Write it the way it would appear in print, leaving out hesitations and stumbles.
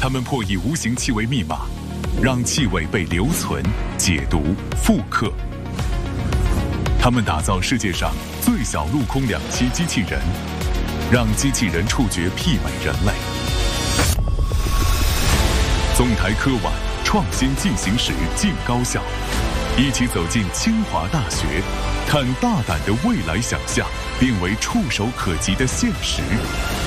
他们破译无形气味密码，让气味被留存、解读、复刻。他们打造世界上最小陆空两栖机器人，让机器人触觉媲美人类。总台科晚，创新进行时，进高校，一起走进清华大学，看大胆的未来想象变为触手可及的现实。